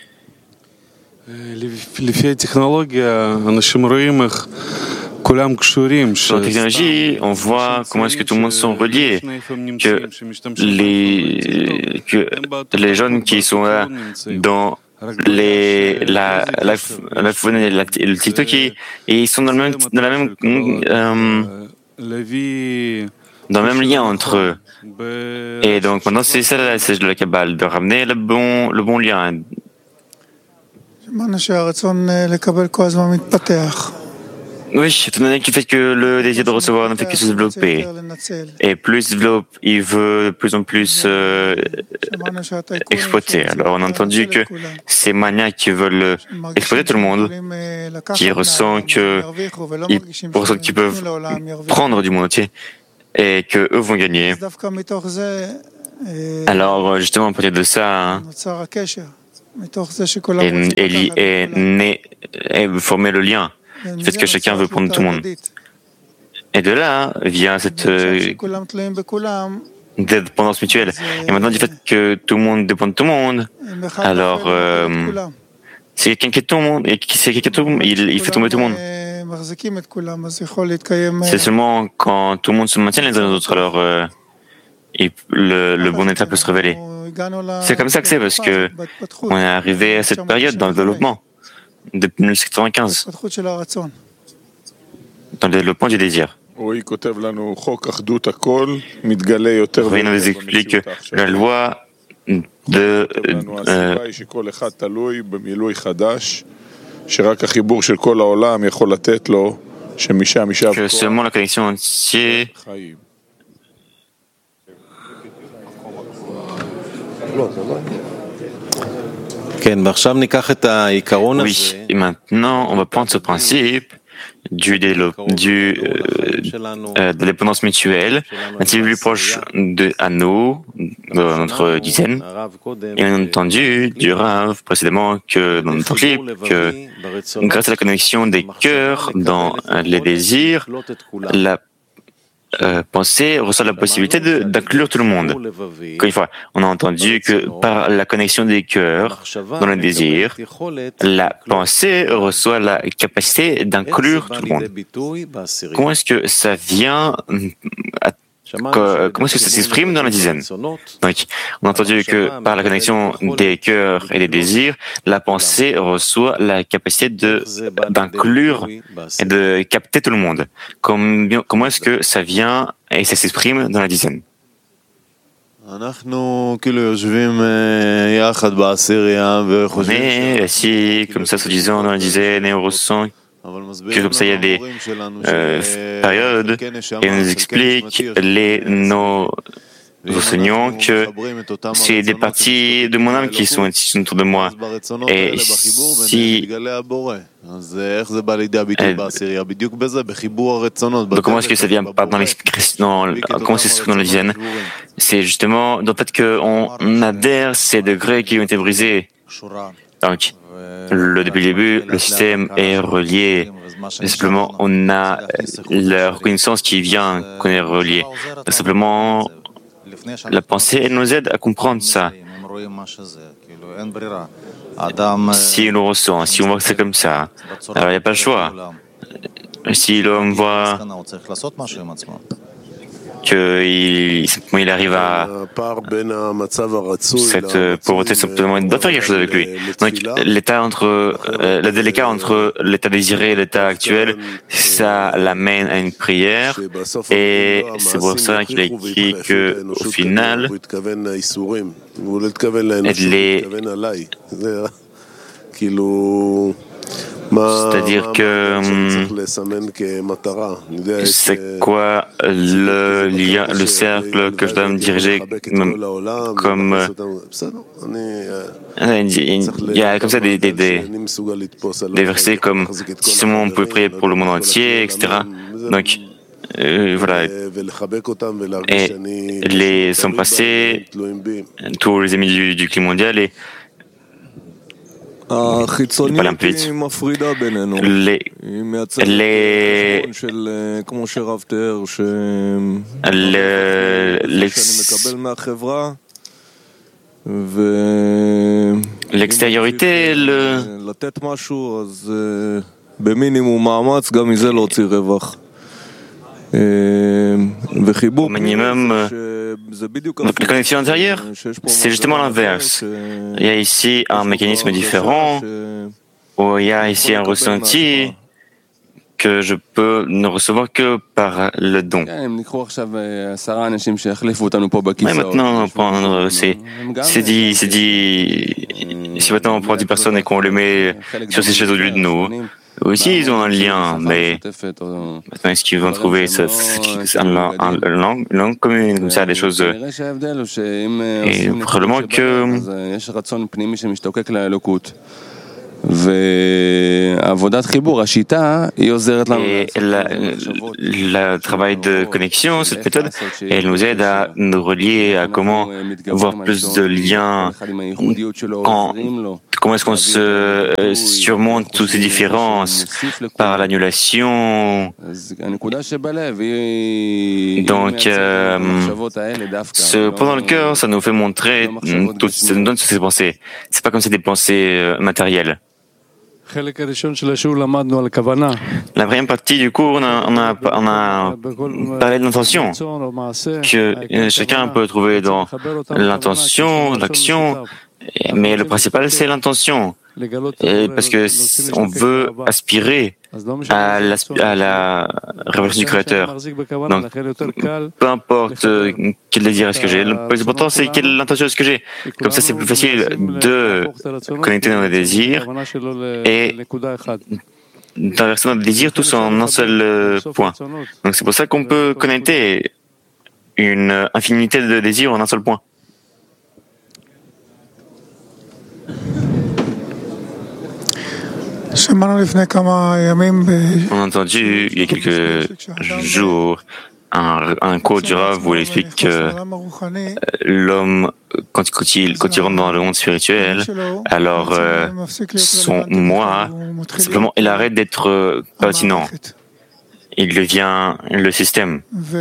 Dans la technologie, on voit comment est-ce que tout le monde sont reliés, que les, que les jeunes qui sont là dans les, la, la, l'iPhone et, la, et le TikTok, et, et ils sont dans le même, dans la même, euh, dans le même lien entre eux. Et donc maintenant, c'est ça la message de la Kabbale, de ramener le bon, le bon lien. Oui, étant donné du fait que le désir de recevoir ne fait que se développer, et plus il se développe, il veut de plus en plus euh, exploiter. Alors on a entendu que ces maniaques qui veulent exploiter tout le monde, qui ressentent que ils, ressentent qu'ils peuvent prendre du monde entier et que eux vont gagner. Alors justement, peut-être de ça, hein, et, et, et, et, et former le lien. Du fait que chacun veut prendre tout le monde. Et de là vient cette euh, dépendance mutuelle. Et maintenant, du fait que tout le monde dépend de tout le monde, alors euh, c'est quelqu'un qui est tout le monde, et c'est quelqu'un qui est tout le monde, il, il fait tomber tout le monde. C'est seulement quand tout le monde se maintient les uns les autres, alors euh, et le, le bon état peut se révéler. C'est comme ça que c'est, parce que on est arrivé à cette période dans le développement. Depuis mille neuf cent quatre-vingt-quinze, dans le développement du désir. Oui, il nous explique que la loi de euh, que seulement la connexion entière oui, et maintenant on va prendre ce principe du, du, euh, euh, de dépendance mutuelle, un petit peu plus proche de, à nous, de notre dizaine, et on a entendu du Rav précédemment que dans notre clip, que grâce à la connexion des cœurs dans les désirs, la Euh, pensée reçoit la possibilité de, d'inclure tout le monde. Encore une fois, on a entendu que par la connexion des cœurs dans le désir, la pensée reçoit la capacité d'inclure tout le monde. Comment est-ce que ça vient à Comment est-ce que ça s'exprime dans la dizaine? Donc, on a entendu que par la connexion des cœurs et des désirs, la pensée reçoit la capacité de, d'inclure et de capter tout le monde. Comment, comment est-ce que ça vient et ça s'exprime dans la dizaine? On est assis comme ça, se disant dans la dizaine, et on ressent que comme ça il y a des euh, périodes, et on nous explique les, nos enseignants que c'est des parties de mon âme qui sont ici autour de moi. Et si donc comment est-ce que ça vient pas dans l'expression, comment c'est dans la dizaine? C'est justement dans le fait qu'on adhère ces degrés qui ont été brisés. Donc, le, depuis le début, le système est relié. Simplement, on a la reconnaissance qui vient qu'on est relié. Donc, simplement, la pensée, elle nous aide à comprendre ça. Si on le ressent, si on voit que c'est comme ça, alors il n'y a pas le choix. Si l'homme voit qu'il il arrive à cette pauvreté, simplement, il doit faire quelque chose avec lui. Donc, l'état entre, euh, le délicat entre l'état désiré et l'état actuel, ça l'amène à une prière, et c'est pour ça qu'il a écrit que, au final, les, c'est-à-dire que c'est quoi le lien, le cercle que je dois me diriger comme il y a comme ça des, des, des, des versets comme si seulement on pouvait prier pour le monde entier, et cetera. Donc euh, voilà, et les sont passés tous les amis du, du climat mondial, et les, les, l'extériorité, le, au minimum, Donc la connexion intérieure, c'est justement l'inverse. Il y a ici un mécanisme différent, où il y a ici un ressenti que je peux ne recevoir que par le don. Mais maintenant, on prend, c'est, c'est dit, c'est dit, si maintenant on prend dix personnes et qu'on les met sur ces chaises au-dessus de nous, aussi ils ont un lien, mais maintenant est-ce qu'ils vont trouver ce, un, un, un langue, langue commune, comme ça, des choses, et probablement que et le travail de connexion, cette méthode, elle nous aide à nous relier à comment avoir plus de liens, en, comment est-ce qu'on se surmonte toutes ces différences par l'annulation. Donc, euh, ce point dans le cœur, ça nous fait montrer, tout, ça nous donne toutes ces pensées. C'est pas comme c'est des pensées matérielles. La première partie du cours, on a, on a, on a parlé de l'intention, que chacun peut trouver dans l'intention, l'action, mais le principal c'est l'intention, parce que on veut aspirer à la, à la révélation du Créateur. Donc, peu importe quel désir est-ce que j'ai, le plus important c'est quelle intention est-ce que j'ai. Comme ça, c'est plus facile de connecter dans les désirs et d'inverser notre désir tous en un seul point. Donc, c'est pour ça qu'on peut connecter une infinité de désirs en un seul point. On a entendu il y a quelques jours un, un cours du Rav où il explique que l'homme, quand, quand, il, quand il rentre dans le monde spirituel, alors euh, son moi, simplement, il arrête d'être pertinent. Il devient le système.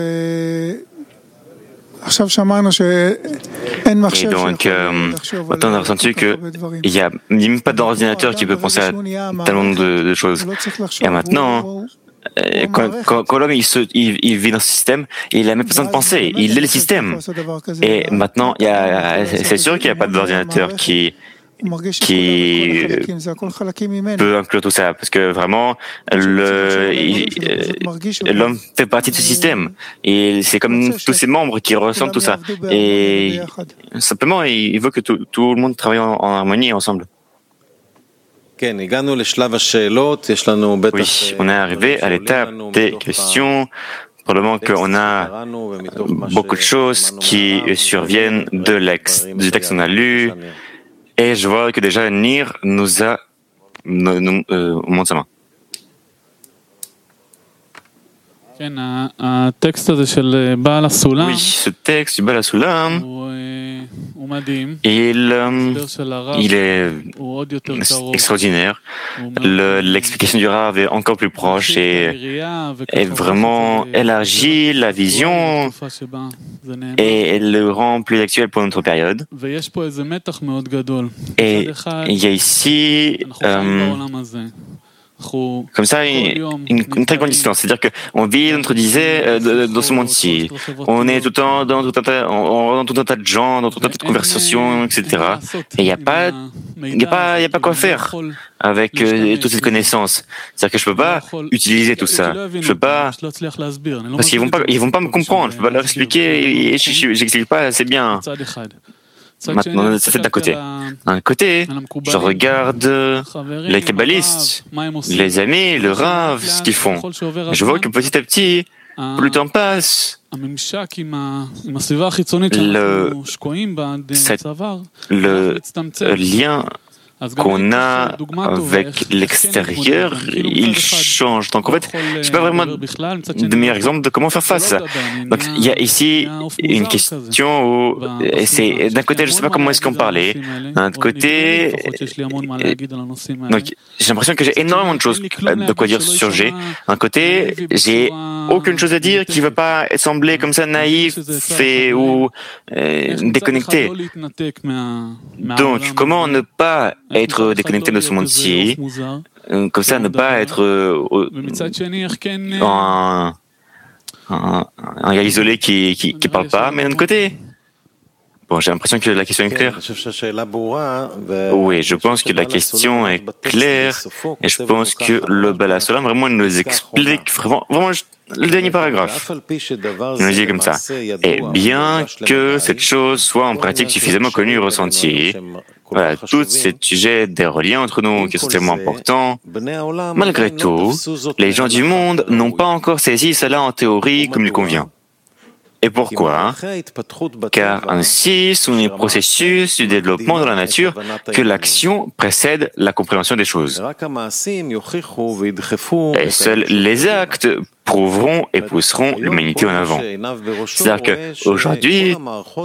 Et donc, euh, maintenant on a ressenti qu'il n'y a même pas d'ordinateur qui peut penser à tellement de, de choses. Et maintenant, euh, quand, quand, quand l'homme il, se, il, il vit dans ce système, il n'a même pas besoin de penser, il est le système. Et maintenant, il y a, c'est sûr qu'il n'y a pas d'ordinateur qui qui peut inclure tout ça, parce que vraiment, le, l'homme fait partie de ce système, et c'est comme tous ses membres qui ressentent tout ça, et simplement, il veut que tout, tout le monde travaille en, en harmonie ensemble. Oui, on est arrivé à l'étape des questions. Probablement qu'on a beaucoup de choses qui surviennent de l'ex, du texte qu'on a lu. Et je vois que déjà Nir nous a nous, nous, euh, montre sa main. Oui, ce texte du Baal HaSulam, il, il est extraordinaire. Le, l'explication du Rav est encore plus proche et, et vraiment élargit la vision et elle le rend plus actuel pour notre période. Et il y a ici euh, comme ça, une, une très grande distance. C'est-à-dire qu'on vit, on disait, euh, dans ce monde-ci. On est tout le temps dans tout un tas, on, dans tout un tas de gens, dans tout un tas de conversations, et cetera. Et il n'y a pas, il n'y a pas, il y a pas quoi faire avec euh, toute cette connaissance. C'est-à-dire que je peux pas utiliser tout ça. Je peux pas, parce qu'ils vont pas, ils vont pas me comprendre. Je peux pas leur expliquer et j'explique pas assez bien. Maintenant, ça fait d'un côté. D'un côté, je regarde les kabbalistes, les amis, le Rav, ce qu'ils font. Je vois que petit à petit, plus le temps passe, le, cette, le lien qu'on a avec l'extérieur, il change. Donc en fait, je n'ai pas vraiment de meilleur exemple de comment faire face à ça. Donc il y a ici une question où c'est d'un côté, je ne sais pas comment est-ce qu'on parlait. D'un côté, donc j'ai l'impression que j'ai énormément de choses de quoi dire sur ce sujet. D'un côté, j'ai aucune chose à dire qui ne va pas sembler comme ça naïf et ou euh, déconnecté. Donc comment ne pas être déconnecté de ce monde-ci, comme ça ne pas être euh, en, un, un gars isolé qui qui, qui parle pas, mais d'un autre côté. Bon, j'ai l'impression que la question est claire. Oui, je pense que la question est claire et je pense que le Baal HaSulam vraiment nous explique vraiment, vraiment le dernier paragraphe. Il nous dit comme ça. Et bien que cette chose soit en pratique suffisamment connue et ressentie, voilà, tous ces sujets des reliens entre nous qui sont tellement importants, malgré tout, les gens du monde n'ont pas encore saisi cela en théorie comme il convient. Et pourquoi? Car ainsi sont les processus du développement de la nature que l'action précède la compréhension des choses. Et seuls les actes prouveront et pousseront l'humanité en avant. C'est-à-dire qu'aujourd'hui,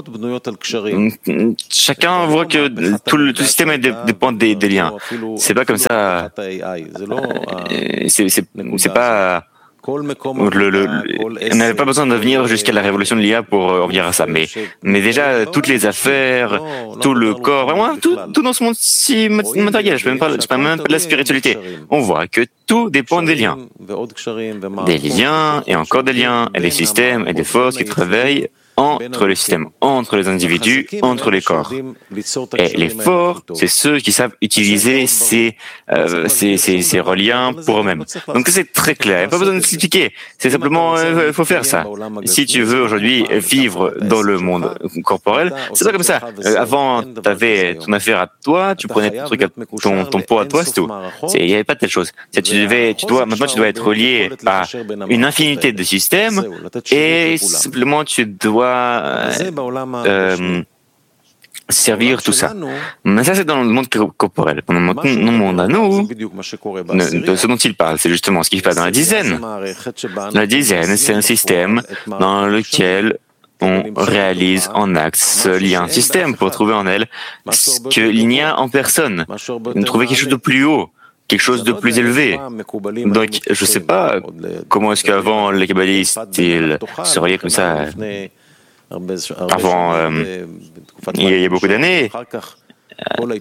chacun voit que tout le, tout le système dépend des, des liens. C'est pas comme ça. C'est, c'est, c'est pas... Le, le, on n'avait pas besoin de venir jusqu'à la révolution de l'I A pour euh, revenir à ça, mais, mais déjà toutes les affaires, tout le corps, vraiment tout, tout dans ce monde si matériel, je ne parle même pas de la spiritualité. On voit que tout dépend des liens. Des liens et encore des liens, et des systèmes et des forces qui travaillent entre les systèmes, entre les individus, entre les corps. Et les forts, c'est ceux qui savent utiliser ces, euh, ces, ces, ces reliens pour eux-mêmes. Donc c'est très clair, il n'y a pas besoin de s'expliquer, c'est simplement, il euh, faut faire ça. Si tu veux aujourd'hui vivre dans le monde corporel, c'est pas comme ça. Euh, avant, tu avais ton affaire à toi, tu prenais ton truc à ton, ton pot à toi, c'est tout. Il n'y avait pas de telle chose. Tu devais, tu dois, maintenant tu dois être relié à une infinité de systèmes et simplement tu dois Euh, servir tout ça. Mais ça, c'est dans le monde corporel. Dans notre monde à nous, de ce dont il parle, c'est justement ce qui se passe dans la dizaine. La dizaine, c'est un système dans lequel on réalise en acte ce lien système pour trouver en elle ce qu'il n'y a en personne. Trouver quelque chose de plus haut, quelque chose de plus élevé. Donc, je ne sais pas comment est-ce qu'avant les kabbalistes, ils se reliaient comme ça. Avant, euh, il y a beaucoup d'années, quand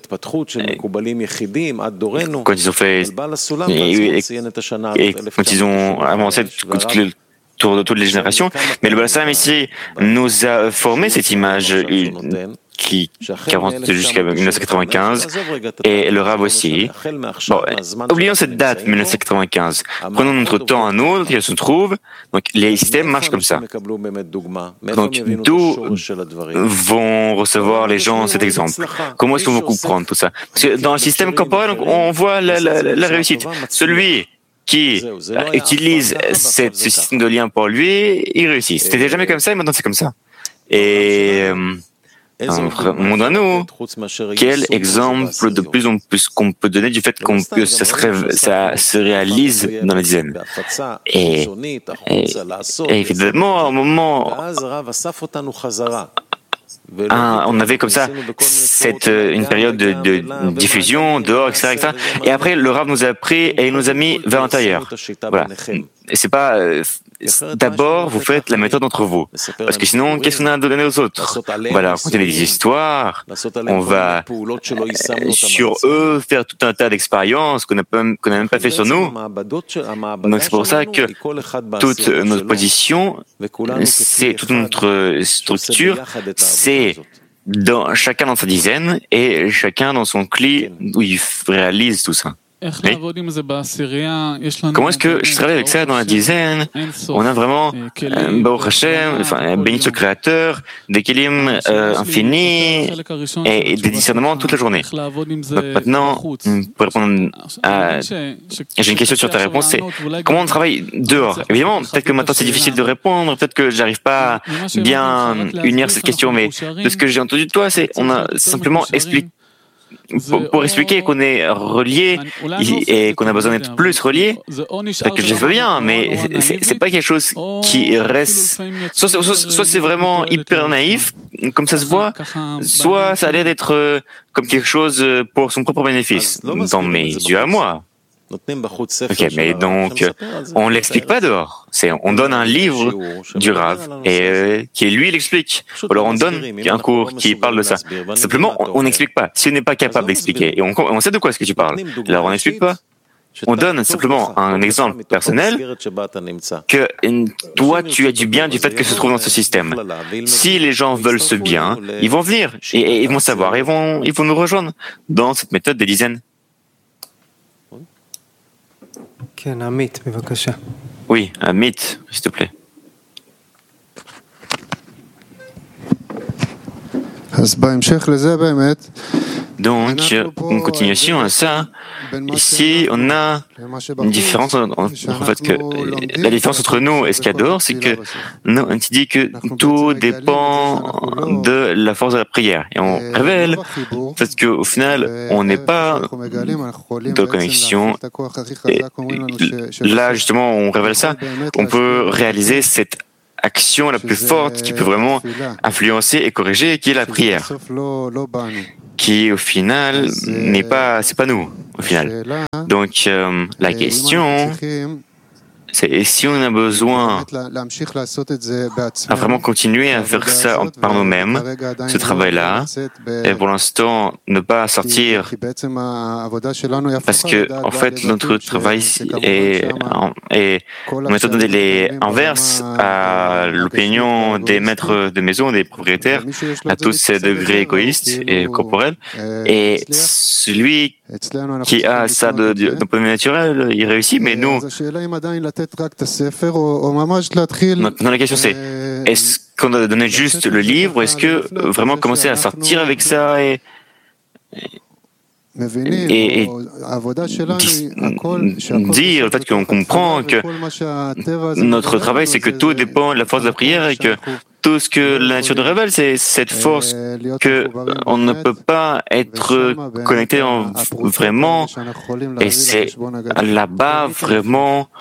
ils ont fait, et, et quand ils ont avancé autour de toutes les générations, mais le Baal HaSulam ici nous a formé cette image qui, qui avance jusqu'à dix-neuf cent quatre-vingt-quinze, et le Rav aussi. Bon, oublions cette date, dix-neuf cent quatre-vingt-quinze. Prenons notre temps à nous, qui se trouve. Donc, les systèmes marchent comme ça. Donc, d'où vont recevoir les gens cet exemple? Comment est-ce qu'on va comprendre tout ça? Parce que dans le système corporel, on voit la, la, la réussite. Celui qui utilise cette, ce système de lien pour lui, il réussit. C'était jamais comme ça, et maintenant c'est comme ça. Et... Euh, Dans monde à nous, quel exemple de plus en plus qu'on peut donner du fait qu'on peut, ça, se rêve, ça se réalise dans la dizaine. Et, et, et évidemment, à un moment, un, on avait comme ça cette, une période de, de diffusion dehors, et cetera, et cetera. Et après, le Rav nous a pris et il nous a mis vers l'intérieur. Voilà. Et c'est pas... D'abord, vous faites la méthode entre vous. Parce que sinon, qu'est-ce qu'on a à donner aux autres? On va leur raconter des histoires, on va euh, sur eux faire tout un tas d'expériences qu'on n'a qu'on n'a même pas fait sur nous. Donc c'est pour ça que toute notre position, c'est toute notre structure, c'est dans, chacun dans sa dizaine et chacun dans son cli où il réalise tout ça. Oui. Comment est-ce que je travaille avec ça dans la dizaine? On a vraiment euh, Baruch Hashem, enfin, béni ce créateur, des kelim euh, infinis et, et des discernements toute la journée. Donc maintenant, pour répondre à... J'ai une question sur ta réponse, c'est comment on travaille dehors? Évidemment, peut-être que maintenant c'est difficile de répondre, peut-être que j'arrive pas à bien unir cette question, mais de ce que j'ai entendu de toi, c'est on a simplement expliqué Pour, pour expliquer qu'on est relié et qu'on a besoin d'être plus relié, que je veux bien, mais c'est, c'est pas quelque chose qui reste. Soit, soit, soit c'est vraiment hyper naïf, comme ça se voit, soit ça a l'air d'être comme quelque chose pour son propre bénéfice, dans mes yeux à moi. Ok, mais donc, on l'explique pas dehors. C'est, on donne un livre du Rav et euh, qui lui l'explique. Ou alors on donne un cours qui parle de ça. Simplement, on n'explique pas. Si on n'est pas capable d'expliquer, et on, on sait de quoi est-ce que tu parles, alors on n'explique pas. On donne simplement un exemple personnel que toi, tu as du bien du fait que se trouve dans ce système. Si les gens veulent ce bien, ils vont venir et, et ils vont savoir, ils vont, ils vont nous rejoindre dans cette méthode des dizaines. Oui, Amit, s'il te plaît. Donc, une continuation à ça, ici, on a une différence, en fait, que la différence entre nous et ce qu'il y a dehors, c'est que nous, on dit que tout dépend de la force de la prière. Et on révèle, parce qu'au final, on n'est pas de connexion. Et là, justement, on révèle ça. On peut réaliser cette action la plus forte qui peut vraiment influencer et corriger, qui est la prière, qui au final n'est pas, c'est pas nous au final. Donc euh, la question, c'est si on a besoin à vraiment continuer à faire ça par nous-mêmes, ce travail-là, et pour l'instant ne pas sortir, parce que en fait notre travail est, est une méthode est inverse à l'opinion des maîtres de maison, des propriétaires, à tous ces degrés égoïstes et corporels, et celui qui a ça de, de, d'un point de vue naturel, il réussit, mais nous, maintenant la question c'est, est-ce qu'on doit donner juste le livre, ou est-ce que vraiment commencer à sortir avec ça et, et, et dire le fait qu'on comprend que notre travail c'est que tout dépend de la force de la prière et que tout ce que la nature nous révèle, c'est cette force que on ne peut pas être connecté en, vraiment, et c'est là-bas vraiment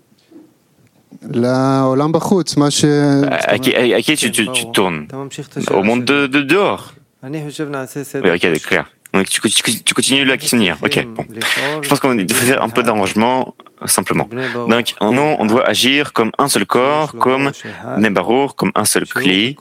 à qui, à qui tu, tu, tu tournes au monde de, de dehors. Oui, ok, clair. Donc tu, tu, tu continues la questionnaire. Ok, bon. Je pense qu'on doit faire un peu d'arrangement simplement. Donc nous, on doit agir comme un seul corps, comme Nebarour, comme un seul cli,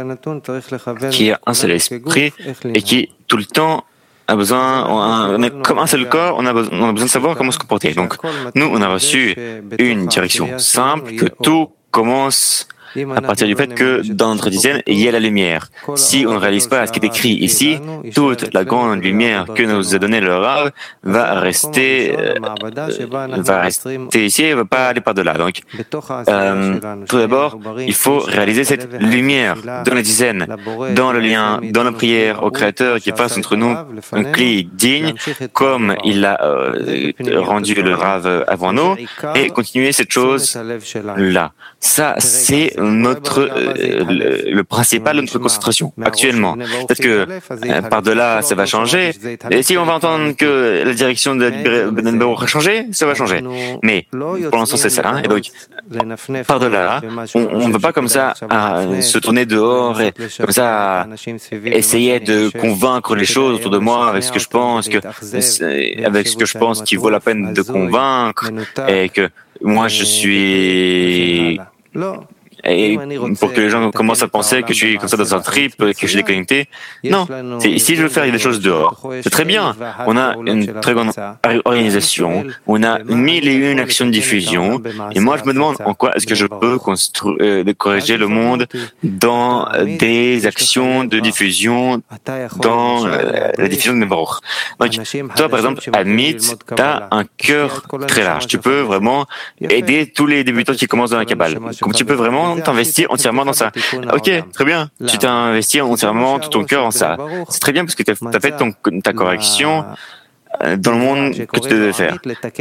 qui a un seul esprit et qui tout le temps a besoin, on a, comme un seul corps, on a, besoin, on a besoin de savoir comment se comporter. Donc nous, on a reçu une direction simple, que tout commence à partir du fait que dans notre dizaine, il y a la lumière. Si on ne réalise pas ce qui est écrit ici, toute la grande lumière que nous a donnée le Rav va rester, euh, va rester ici et ne va pas aller par-delà. Donc, euh, tout d'abord, il faut réaliser cette lumière dans la dizaine, dans le lien, dans la prière au Créateur qui fasse entre nous un cli digne, comme il l'a euh, rendu le Rav avant nous, et continuer cette chose-là. Ça, c'est notre euh, le, le principal de notre concentration actuellement. Peut-être que euh, par-delà, ça va changer. Et si on va entendre que la direction de Ben Baruch a changé, ça va changer. Mais pour l'instant, c'est ça. Hein. Et donc, par-delà, on ne veut pas comme ça à se tourner dehors et comme ça à essayer de convaincre les choses autour de moi avec ce que je pense, que avec ce que je pense qu'il vaut la peine de convaincre et que moi je suis et pour que les gens commencent à penser que je suis comme ça dans un trip, que je suis déconnecté. Non, c'est, ici je veux faire des choses dehors. C'est très bien. On a une très grande organisation, on a mille et une actions de diffusion, et moi je me demande en quoi est-ce que je peux construire, euh, corriger le monde dans des actions de diffusion, dans euh, la diffusion de mes baruch. Donc, toi par exemple, Amit, tu as un cœur très large. Tu peux vraiment aider tous les débutants qui commencent dans la Kabbale. Comme tu peux vraiment t'investir entièrement dans ça. Ok, très bien. Tu t'es investi entièrement tout ton cœur en ça. C'est très bien parce que tu as fait ton, ta correction dans le monde que tu devais faire.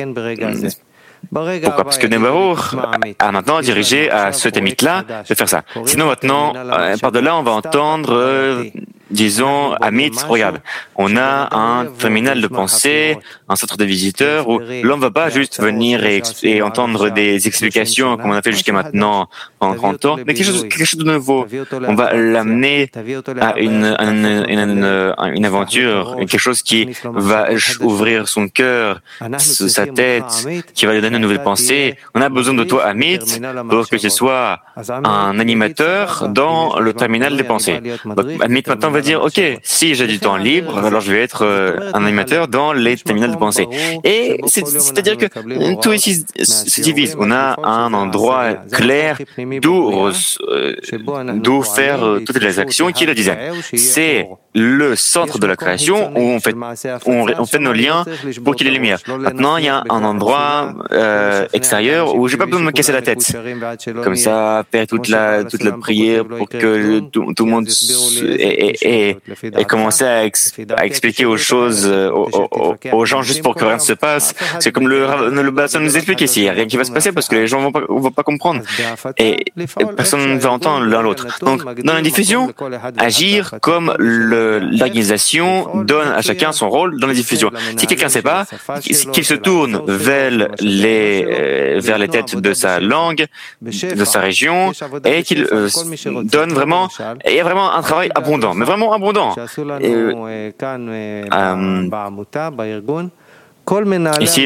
Pourquoi? Parce que Nebarour a maintenant dirigé à ce Amit-là de faire ça. Sinon maintenant, euh, par-delà, on va entendre, euh, disons, Amit, regarde, on a un terminal de pensée, un centre de visiteurs où l'on ne va pas juste venir et, et entendre des explications comme on a fait jusqu'à maintenant pendant trente ans, mais quelque chose, quelque chose de nouveau. On va l'amener à une, une, une, une aventure, quelque chose qui va ouvrir son cœur, sa tête, qui va lui donner une nouvelle pensée. On a besoin de toi, Amit, pour que tu sois un animateur dans le terminal des pensées. Donc, Amit, maintenant, va dire, ok, si j'ai du temps libre, alors je vais être euh, un animateur dans les terminaux de pensée. Et c'est-à-dire que tout ici se divise. On a un endroit clair d'où euh, d'où faire euh, toutes les actions, qui est le design. C'est le centre de la création où on fait, on, on fait nos liens pour qu'il y ait lumière. Maintenant, il y a un endroit euh, extérieur où j'ai pas besoin de me casser la tête. Comme ça, faire toute la toute la prière pour que tout, tout le monde ait, ait, ait commencé à, ex, à expliquer aux choses aux, aux, aux gens juste pour que rien ne se passe. C'est comme le le bassin nous explique ici, il n'y a rien qui va se passer parce que les gens vont pas vont pas comprendre et, et personne ne va entendre l'un l'autre. Donc, dans la diffusion, agir comme le, l'organisation donne à chacun son rôle dans la diffusion. Si quelqu'un ne sait pas, qu'il se tourne vers les, euh, vers les têtes de sa langue, de sa région, et qu'il euh, donne vraiment, il y a vraiment un travail abondant, mais vraiment abondant. Et, euh, euh, ici,